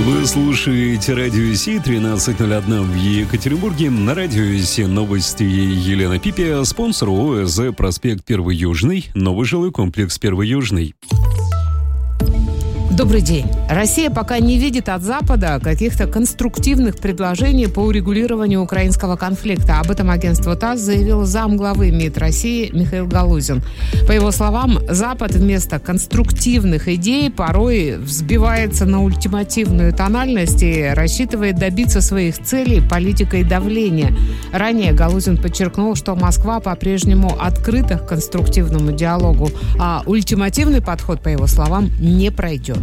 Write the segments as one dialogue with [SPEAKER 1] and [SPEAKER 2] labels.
[SPEAKER 1] Вы слушаете Радио Си, 13:01 в Екатеринбурге. На Радио Си новости Елена Пипия. Спонсор ОСЗ «Проспект 1 Южный». Новый жилой комплекс 1 Южный.
[SPEAKER 2] Добрый день. Россия пока не видит от Запада каких-то конструктивных предложений по урегулированию украинского конфликта. Об этом агентство ТАСС заявил замглавы МИД России Михаил Галузин. По его словам, Запад вместо конструктивных идей порой взбивается на ультимативную тональность и рассчитывает добиться своих целей политикой давления. Ранее Галузин подчеркнул, что Москва по-прежнему открыта к конструктивному диалогу, а ультимативный подход, по его словам, не пройдет.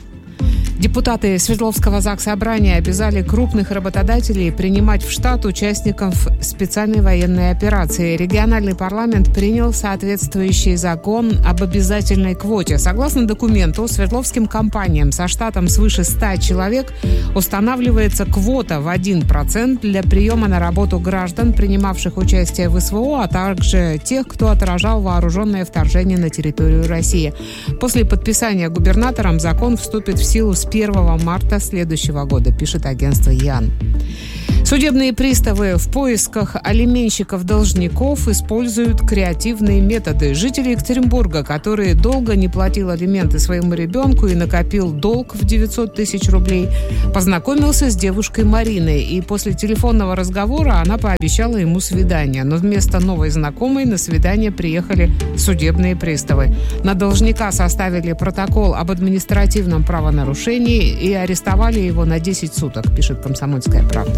[SPEAKER 2] Депутаты Свердловского заксобрания обязали крупных работодателей принимать в штат участников специальной военной операции. Региональный парламент принял соответствующий закон об обязательной квоте. Согласно документу, свердловским компаниям со штатом свыше 100 человек устанавливается квота в 1% для приема на работу граждан, принимавших участие в СВО, а также тех, кто отражал вооруженное вторжение на территорию России. После подписания губернатором закон вступит в силу с 1 марта следующего года, пишет агентство ЯН. Судебные приставы в поисках алименщиков-должников используют креативные методы. Житель Екатеринбурга, который долго не платил алименты своему ребенку и накопил долг в 900 тысяч рублей, познакомился с девушкой Мариной. И после телефонного разговора она пообещала ему свидание. Но вместо новой знакомой на свидание приехали судебные приставы. На должника составили протокол об административном правонарушении и арестовали его на 10 суток, пишет «Комсомольская правда».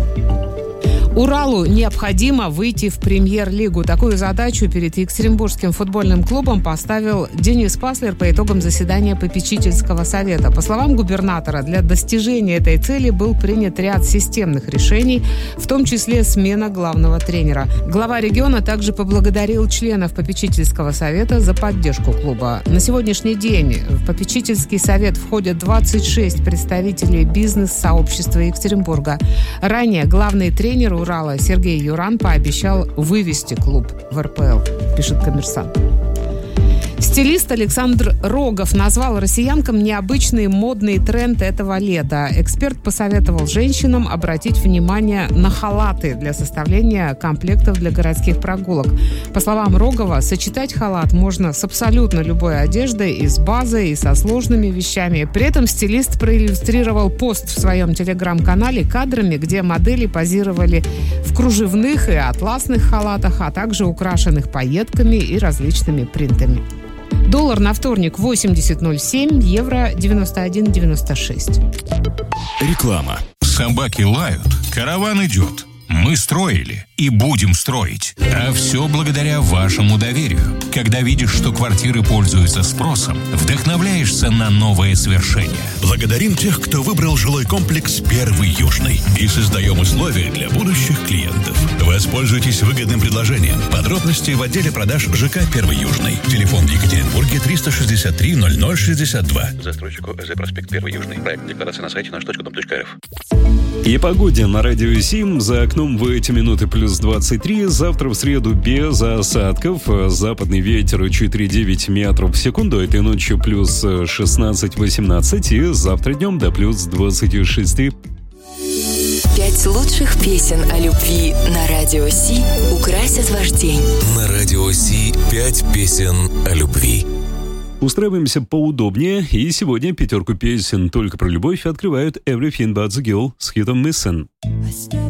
[SPEAKER 2] Уралу необходимо выйти в премьер-лигу. Такую задачу перед Екатеринбургским футбольным клубом поставил Денис Паслер по итогам заседания попечительского совета. По словам губернатора, для достижения этой цели был принят ряд системных решений, в том числе смена главного тренера. Глава региона также поблагодарил членов попечительского совета за поддержку клуба. На сегодняшний день в попечительский совет входят 26 представителей бизнес-сообщества Екатеринбурга. Ранее главный тренер Урала Сергей Юран пообещал вывести клуб в РПЛ, пишет «Коммерсант». Стилист Александр Рогов назвал россиянкам необычный модный тренд этого лета. Эксперт посоветовал женщинам обратить внимание на халаты для составления комплектов для городских прогулок. По словам Рогова, сочетать халат можно с абсолютно любой одеждой, и с базой, и со сложными вещами. При этом стилист проиллюстрировал пост в своем телеграм-канале кадрами, где модели позировали в кружевных и атласных халатах, а также украшенных пайетками и различными принтами. Доллар на вторник 80.07, евро 91.96.
[SPEAKER 3] Реклама. Собаки лают, караван идет. Мы строили и будем строить. А все благодаря вашему доверию. Когда видишь, что квартиры пользуются спросом, вдохновляешься на новые свершения.
[SPEAKER 4] Благодарим тех, кто выбрал жилой комплекс 1 Южный. И создаем условия для будущих клиентов. Воспользуйтесь выгодным предложением. Подробности в отделе продаж ЖК 1 Южный. Телефон в Екатеринбурге 363 0062.
[SPEAKER 5] Застройщику ОСЗ «Проспект 1 Южный». Проект декларации на сайте наш.дом.рф.
[SPEAKER 1] И погоде на Радио Сим. За окном в эти минуты плюс 23. Завтра в среду без осадков. Западный ветер 4,9 метров в секунду. Этой ночью плюс 16-18. И завтра днем до плюс 26.
[SPEAKER 6] 5 лучших песен о любви на Радио Си украсят ваш день.
[SPEAKER 7] На Радио Си 5 песен о любви.
[SPEAKER 1] Устраиваемся поудобнее, и сегодня 5 песен только про любовь открывают Everything But The Girl с хитом Missing.